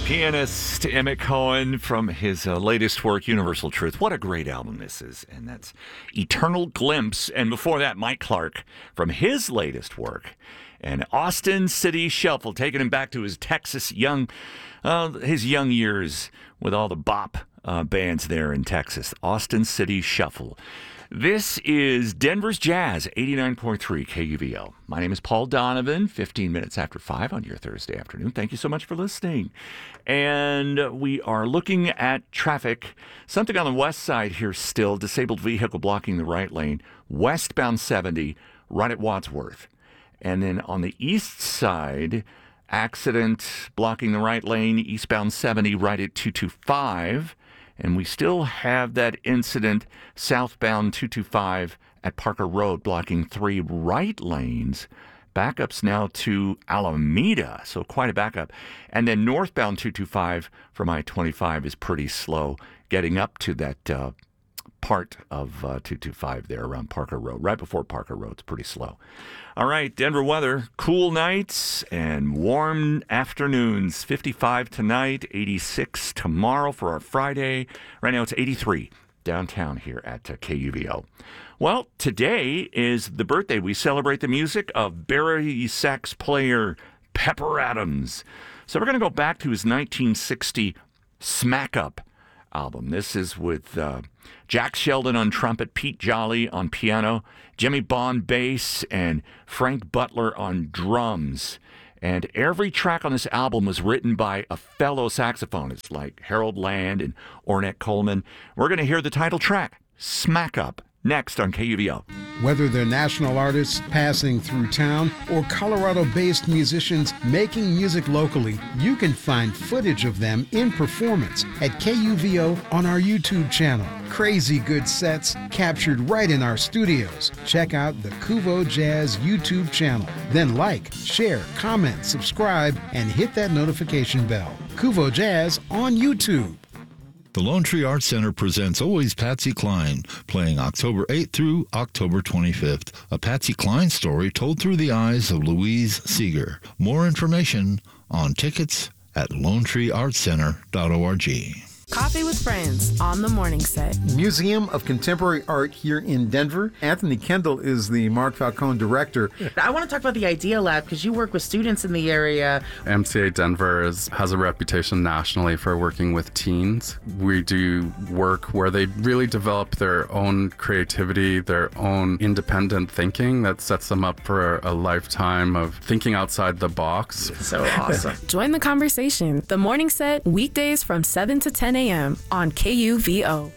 Pianist Emmett Cohen from his latest work, Universal Truth. What a great album this is. And that's Eternal Glimpse. And before that, Mike Clark from his latest work. And Austin City Shuffle, taking him back to his Texas his young years with all the bop bands there in Texas. Austin City Shuffle. This is Denver's Jazz, 89.3 KUVO. My name is Paul Donovan, 15 minutes after 5 on your Thursday afternoon. Thank you so much for listening. And we are looking at traffic. Something on the west side here still, disabled vehicle blocking the right lane, westbound 70, right at Wadsworth. And then on the east side, accident blocking the right lane, eastbound 70, right at 225. And we still have that incident southbound 225 at Parker Road blocking 3 right lanes. Backups now to Alameda, so quite a backup. And then northbound 225 from I-25 is pretty slow getting up to that part of 225 there around Parker Road. Right before Parker Road, it's pretty slow. All right, Denver weather, cool nights and warm afternoons. 55 tonight, 86 tomorrow for our Friday. Right now it's 83 downtown here at KUVO. Well, today is the birthday. We celebrate the music of Barry sax player Pepper Adams. So we're going to go back to his 1960 Smack Up album. This is with Jack Sheldon on trumpet, Pete Jolly on piano, Jimmy Bond bass, and Frank Butler on drums. And every track on this album was written by a fellow saxophonist like Harold Land and Ornette Coleman. We're going to hear the title track, Smack Up, next on KUVO. Whether they're national artists passing through town or Colorado-based musicians making music locally, you can find footage of them in performance at KUVO on our YouTube channel. Crazy good sets captured right in our studios. Check out the Kuvo Jazz YouTube channel. Then like, share, comment, subscribe, and hit that notification bell. Kuvo Jazz on YouTube. The Lone Tree Arts Center presents Always Patsy Cline, playing October 8th through October 25th. A Patsy Cline story told through the eyes of Louise Seeger. More information on tickets at lonetreeartscenter.org. Coffee with Friends on the morning set. Museum of Contemporary Art here in Denver. Anthony Kendall is the Mark Falcone director. I want to talk about the Idea Lab because you work with students in the area. MCA Denver has a reputation nationally for working with teens. We do work where they really develop their own creativity, their own independent thinking that sets them up for a lifetime of thinking outside the box. So awesome. Join the conversation. The morning set, weekdays from 7 to 10 a.m. on KUVO.